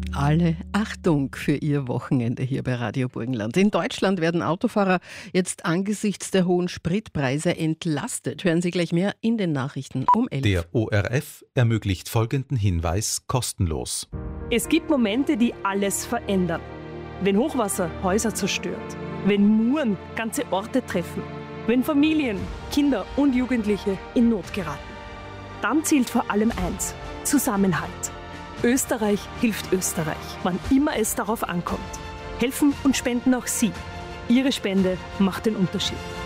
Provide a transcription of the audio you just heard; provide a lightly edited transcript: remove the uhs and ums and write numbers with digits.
Alle Achtung für Ihr Wochenende hier bei Radio Burgenland. In Deutschland werden Autofahrer jetzt angesichts der hohen Spritpreise entlastet. Hören Sie gleich mehr in den Nachrichten um 11. Der ORF ermöglicht folgenden Hinweis kostenlos. Es gibt Momente, die alles verändern. Wenn Hochwasser Häuser zerstört, wenn Muren ganze Orte treffen, wenn Familien, Kinder und Jugendliche in Not geraten. Dann zählt vor allem eins: Zusammenhalt. Österreich hilft Österreich, wann immer es darauf ankommt. Helfen und spenden auch Sie. Ihre Spende macht den Unterschied.